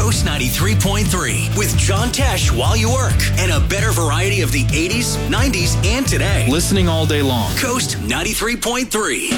Coast 93.3 with John Tesh while you work and a better variety of the 80s, 90s, and today. Listening all day long. Coast 93.3.